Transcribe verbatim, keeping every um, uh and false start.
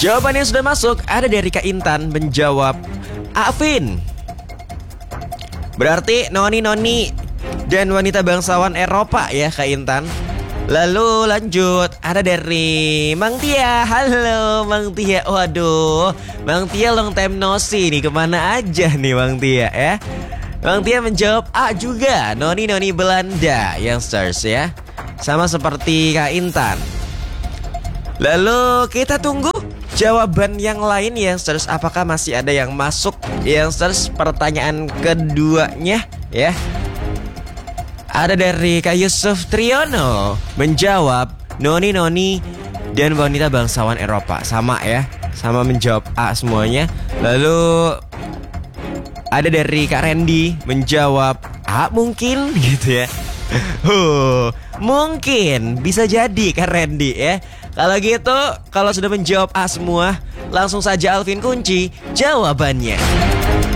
Jawaban yang sudah masuk ada dari Kak Intan menjawab Afin. Berarti noni-noni dan wanita bangsawan Eropa ya Kak Intan. Lalu lanjut, ada dari Mang Tia. Halo Mang Tia. Waduh, Mang Tia long time no see nih, kemana aja nih Mang Tia ya. Mang Tia menjawab A juga, noni-noni Belanda yang stars ya. Sama seperti Kak Intan. Lalu kita tunggu jawaban yang lain yang stars, apakah masih ada yang masuk yang stars pertanyaan keduanya ya. Ada dari Kak Yusuf Triyono menjawab noni-noni dan wanita bangsawan Eropa. Sama ya, sama menjawab A semuanya. Lalu ada dari Kak Randy menjawab A mungkin gitu ya. Huh, mungkin bisa jadi Kak Randy ya. Kalau gitu, kalau sudah menjawab A semua, langsung saja Alvin kunci jawabannya.